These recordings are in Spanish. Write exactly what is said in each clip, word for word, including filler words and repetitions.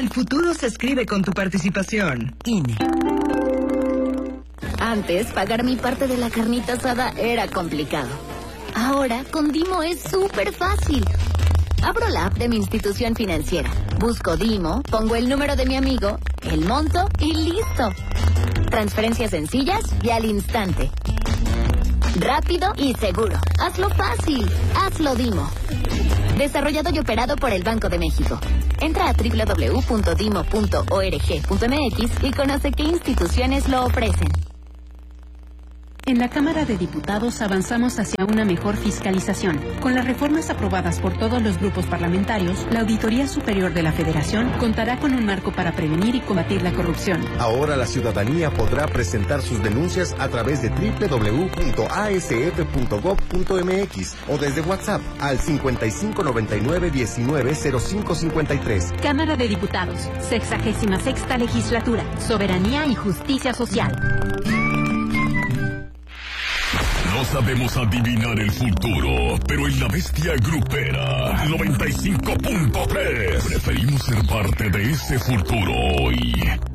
futuro se escribe con tu participación. I N E. Antes, pagar mi parte de la carnita asada era complicado. Ahora, con Dimo es súper fácil. Abro la app de mi institución financiera, busco Dimo, pongo el número de mi amigo, el monto y listo. Transferencias sencillas y al instante. Rápido y seguro. Hazlo fácil. Hazlo Dimo. Desarrollado y operado por el Banco de México. Entra a doble u doble u doble u punto dimo punto org punto m x y conoce qué instituciones lo ofrecen. En la Cámara de Diputados avanzamos hacia una mejor fiscalización. Con las reformas aprobadas por todos los grupos parlamentarios, la Auditoría Superior de la Federación contará con un marco para prevenir y combatir la corrupción. Ahora la ciudadanía podrá presentar sus denuncias a través de doble u doble u doble u punto a s f punto gob punto m x o desde WhatsApp al cincuenta y cinco noventa y nueve diecinueve cero cinco cincuenta y tres. Cámara de Diputados, sexagésima sexta legislatura, soberanía y justicia social. No sabemos adivinar el futuro, pero en la bestia grupera noventa y cinco punto tres preferimos ser parte de ese futuro hoy.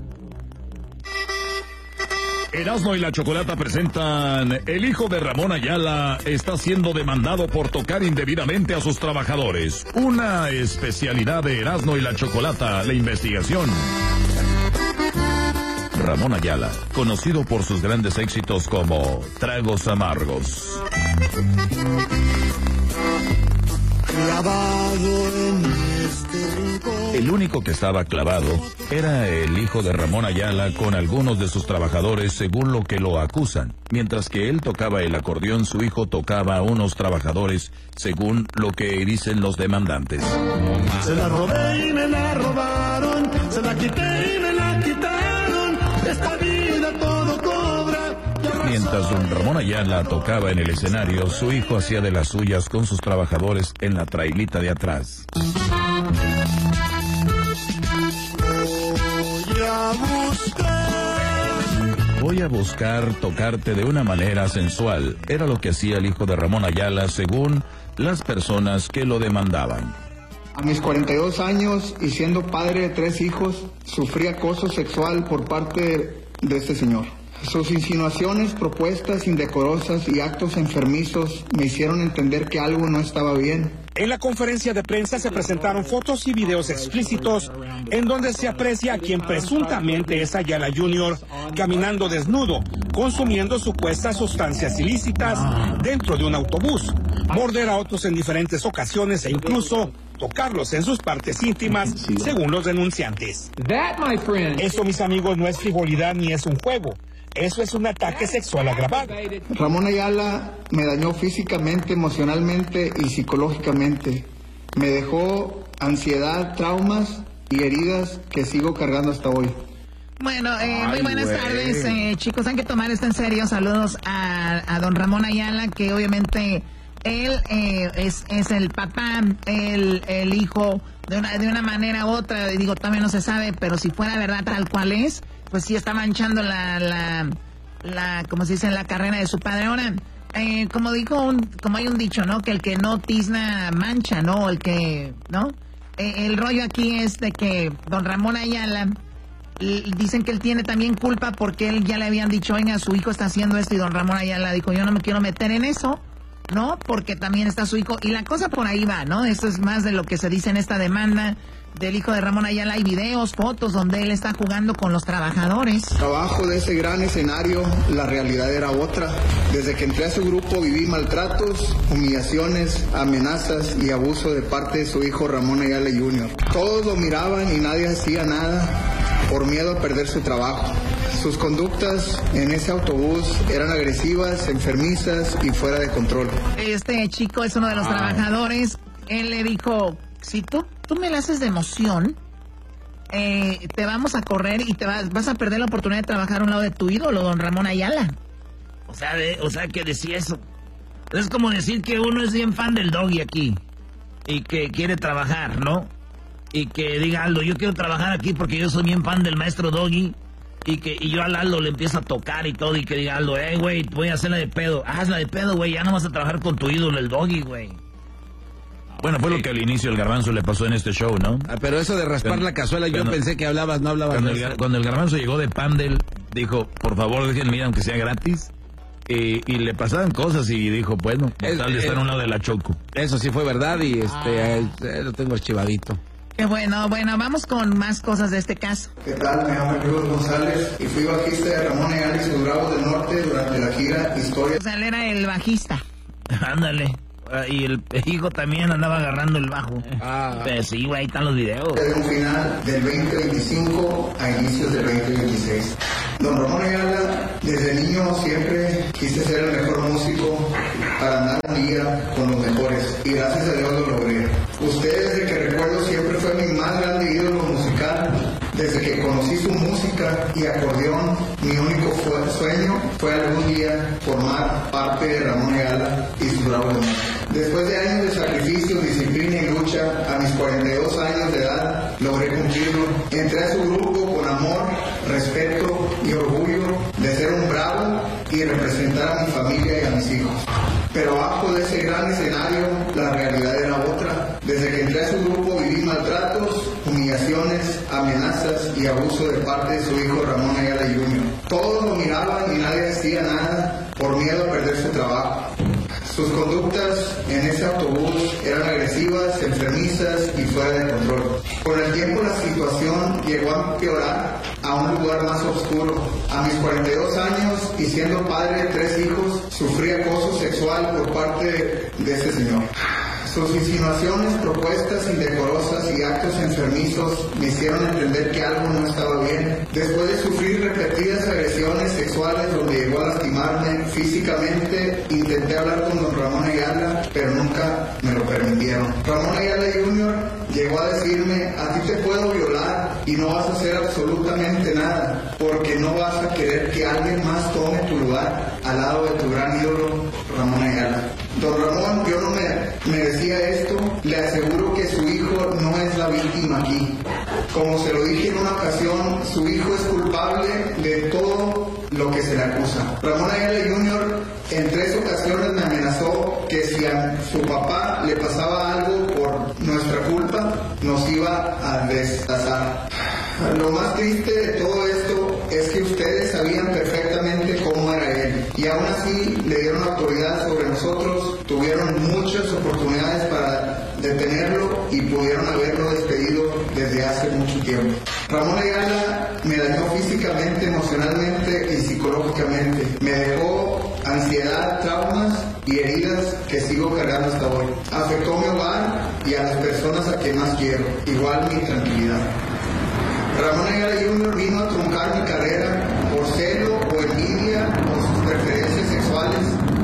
Erasmo y la Chocolata presentan: el hijo de Ramón Ayala está siendo demandado por tocar indebidamente a sus trabajadores. Una especialidad de Erasmo y la Chocolata, la investigación. Ramón Ayala, conocido por sus grandes éxitos como Tragos Amargos. Clavado en este rincón. El único que estaba clavado era el hijo de Ramón Ayala con algunos de sus trabajadores, según lo que lo acusan. Mientras que él tocaba el acordeón, su hijo tocaba a unos trabajadores, según lo que dicen los demandantes. Se la robé y me la robaron, se la quité y me la quitaron, esta vida todo cobra. Mientras don Ramón Ayala tocaba en el escenario, su hijo hacía de las suyas con sus trabajadores en la trailita de atrás. Voy a buscar. Voy a buscar tocarte de una manera sensual. Era lo que hacía el hijo de Ramón Ayala, según las personas que lo demandaban. A mis cuarenta y dos años y siendo padre de tres hijos, sufrí acoso sexual por parte de este señor. Sus insinuaciones, propuestas indecorosas y actos enfermizos me hicieron entender que algo no estaba bien. En la conferencia de prensa se presentaron fotos y videos explícitos en donde se aprecia a quien presuntamente es Ayala junior caminando desnudo, consumiendo supuestas sustancias ilícitas dentro de un autobús, morder a otros en diferentes ocasiones e incluso tocarlos en sus partes íntimas, según los denunciantes. Eso, mis amigos, no es frivolidad ni es un juego. Eso es un ataque sexual agravado. Ramón Ayala me dañó físicamente, emocionalmente y psicológicamente. Me dejó ansiedad, traumas y heridas que sigo cargando hasta hoy. Bueno, eh, Ay, muy buenas güey. tardes, eh, chicos. Hay que tomar esto en serio. Saludos a, a don Ramón Ayala, que obviamente él eh, es, es el papá, el, el hijo, de una, de una manera u otra. Digo, también no se sabe, pero si fuera verdad tal cual es, pues sí está manchando la, la, la, como se dice, la carrera de su padre. Ahora, eh, como dijo, un, como hay un dicho, ¿no? Que el que no tizna mancha, ¿no? El que, ¿no? Eh, el rollo aquí es de que don Ramón Ayala, y dicen que él tiene también culpa porque él ya le habían dicho, oiga, su hijo está haciendo esto, y don Ramón Ayala dijo, yo no me quiero meter en eso, ¿no? Porque también está su hijo, y la cosa por ahí va, ¿no? Esto es más de lo que se dice en esta demanda del hijo de Ramón Ayala. Hay videos, fotos donde él está jugando con los trabajadores. Abajo de ese gran escenario, la realidad era otra. Desde que entré a su grupo viví maltratos, humillaciones, amenazas y abuso de parte de su hijo Ramón Ayala junior Todos lo miraban y nadie hacía nada por miedo a perder su trabajo. Sus conductas en ese autobús eran agresivas, enfermizas y fuera de control. Este chico es uno de los ah. trabajadores. Él le dijo, si tú, tú me la haces de emoción, eh, te vamos a correr y te vas, vas a perder la oportunidad de trabajar a un lado de tu ídolo, don Ramón Ayala. O sea, de, o sea que decía eso. Es como decir que uno es bien fan del Doggy aquí y que quiere trabajar, ¿no? Y que diga Aldo, yo quiero trabajar aquí porque yo soy bien fan del maestro Doggy. Y que y yo al Aldo le empiezo a tocar y todo, y que diga Aldo, hey, güey, voy a hacerla de pedo. Hazla de pedo, güey, ya no vas a trabajar con tu ídolo, el Doggy, güey. Bueno, fue sí. lo que al inicio el Garbanzo le pasó en este show, ¿no? Ah, pero eso de raspar cuando, la cazuela, yo cuando, pensé que hablabas, no hablabas cuando de el, eso. Cuando el Garbanzo llegó de Pandel, dijo, por favor, déjenme ir aunque sea gratis. Y, y le pasaban cosas y dijo, bueno, por tal de estar a un lado de la Choco. Eso sí fue verdad y este ah. eh, eh, lo tengo archivadito. Qué bueno, bueno, vamos con más cosas de este caso. ¿Qué tal? Me llamo Cruz González y fui bajista de Ramón Ayala y sus Bravos del Norte durante la gira Historia. O sea, él era el bajista. Ándale. Y el hijo también andaba agarrando el bajo. Ah. Pero sí, güey, ahí están los videos. Desde un final del veinte veinticinco a inicios del veinte veintiséis. Don Ramón Ayala, desde niño siempre quise ser el mejor músico para andar un día con los mejores. Y gracias a Dios lo logré. Usted, desde que recuerdo, siempre fue mi más grande ídolo musical. Desde que conocí su música y acordeón, mi único fue, sueño fue algún día formar parte de Ramón Ayala y sus Bravos del Norte. Después de años de sacrificio, disciplina y lucha, a mis cuarenta y dos años de edad, logré cumplirlo. Entré a su grupo con amor, respeto y orgullo de ser un bravo y representar a mi familia y a mis hijos. Pero abajo de ese gran escenario, la realidad era otra. Desde que entré a su grupo viví maltratos, humillaciones, amenazas y abuso de parte de su hijo Ramón Ayala junior Todos lo miraban y nadie decía nada por miedo a perder su trabajo. Sus conductas en ese autobús eran agresivas, enfermizas y fuera de control. Con el tiempo la situación llegó a empeorar a un lugar más oscuro. A mis cuarenta y dos años y siendo padre de tres hijos, sufrí acoso sexual por parte de, de ese señor. Sus insinuaciones, propuestas indecorosas y actos enfermizos me hicieron entender que algo no estaba bien. Después de sufrir repetidas agresiones sexuales donde llegó a lastimarme físicamente, intenté hablar con don Ramón Ayala, pero nunca me lo permitieron. Ramón Ayala junior llegó a decirme, a ti te puedo violar y no vas a hacer absolutamente nada, porque no vas a querer que alguien más tome tu lugar al lado de tu gran ídolo, Ramón Ayala. Don Ramón, yo no me, me decía esto, le aseguro que su hijo no es la víctima aquí. Como se lo dije en una ocasión, su hijo es culpable de todo lo que se le acusa. Ramón Ayala junior en tres ocasiones me amenazó que si a su papá le pasaba algo por nuestra culpa, nos iba a destazar. Lo más triste de todo esto es que ustedes sabían perfectamente cómo era él y aún así le dieron autoridad sobre nosotros, tuvieron muchas oportunidades para detenerlo y pudieron haberlo despedido desde hace mucho tiempo. Ramón Ayala me dañó físicamente, emocionalmente y psicológicamente. Me dejó ansiedad, traumas y heridas que sigo cargando hasta hoy. Afectó mi hogar y a las personas a quien más quiero, igual mi tranquilidad. Ramón Ayala junior vino a truncar mi carrera por celo o envidia por sus preferencias sexuales.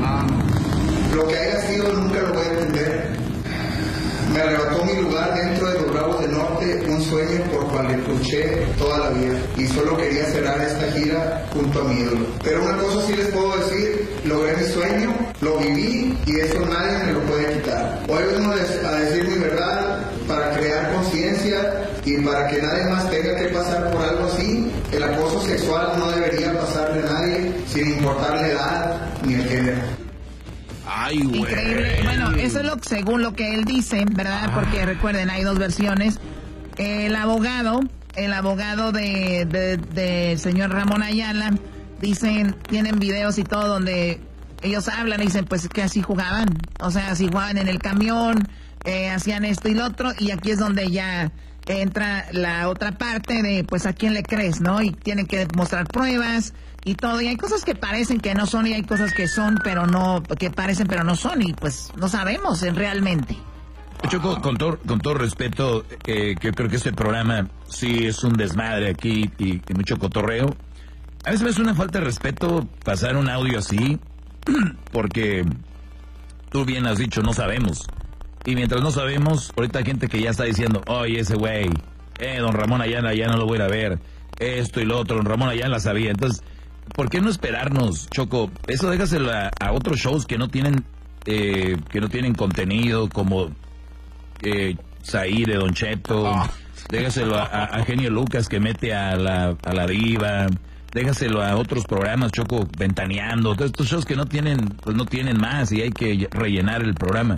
Lo que haya sido nunca lo voy a entender. Me arrebató mi lugar dentro de los Bravos del Norte, un sueño por cual le luché toda la vida y solo quería cerrar esta gira junto a mi ídolo. Pero una cosa sí les puedo decir, logré mi sueño, lo viví y eso nadie me lo puede quitar. Hoy vengo a decir mi verdad para crear conciencia y para que nadie más tenga que pasar por algo así. El acoso sexual no debería pasarle a nadie sin importar la edad ni el género. Ay, güey. Increíble. Bueno, eso es lo según lo que él dice, ¿verdad? Ah. Porque recuerden, hay dos versiones. El abogado, el abogado de, de, de señor Ramón Ayala, dicen, tienen videos y todo donde ellos hablan y dicen, pues que así jugaban. O sea, así jugaban en el camión, eh, hacían esto y lo otro, y aquí es donde ya entra la otra parte de, pues, ¿a quién le crees, no? Y tienen que mostrar pruebas y todo, y hay cosas que parecen que no son y hay cosas que son, pero no, que parecen pero no son, y pues no sabemos eh, realmente. Choco, con todo, con todo respeto, eh, que yo creo que este programa sí es un desmadre aquí y, y mucho cotorreo. A veces es una falta de respeto pasar un audio así, porque tú bien has dicho, no sabemos. Y mientras no sabemos, ahorita hay gente que ya está diciendo, oye, ese güey, eh, don Ramón Ayala, ya no lo voy a ir a ver, esto y lo otro, don Ramón Ayala sabía. Entonces, ¿por qué no esperarnos, Choco? Eso déjaselo a, a otros shows que no tienen, eh, que no tienen contenido, como eh, Saí de Don Cheto, oh. Déjaselo a, a, a Genio Lucas que mete a la, a la diva, déjaselo a otros programas, Choco, Ventaneando, todos estos shows que no tienen, pues no tienen más y hay que rellenar el programa.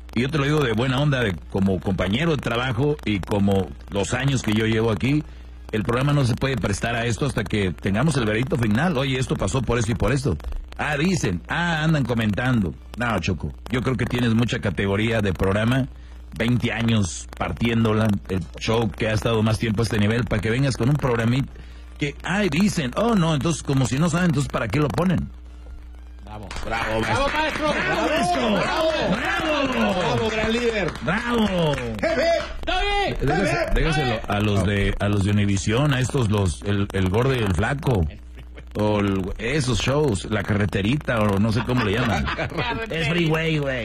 Y yo te lo digo de buena onda, de como compañero de trabajo y como los años que yo llevo aquí, el programa no se puede prestar a esto hasta que tengamos el veredicto final. Oye, esto pasó por esto y por esto. Ah, dicen, ah, andan comentando. No, Choco, yo creo que tienes mucha categoría de programa, veinte años partiéndola, el show que ha estado más tiempo a este nivel, para que vengas con un programita que, ay, dicen, oh, no, entonces como si no saben, entonces ¿para qué lo ponen? Bravo, bravo, bravo, maestro, bravo, maestro, bravo, bravo, bravo, gran líder, bravo. Déjase- Déjaselo a los de a los de Univisión, a estos los el, el gordo y el flaco. O el- esos shows, la carreterita o no sé cómo le llaman. Es freeway, güey.